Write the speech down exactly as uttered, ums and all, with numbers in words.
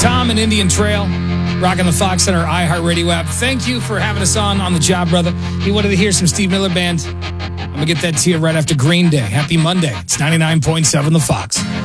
Tom and Indian Trail, rocking the Fox Center iHeartRadio app. Thank you for having us on on the job, brother. You wanted to hear some Steve Miller Band? I'm going to get that to you right after Green Day. Happy Monday. It's ninety-nine point seven The Fox.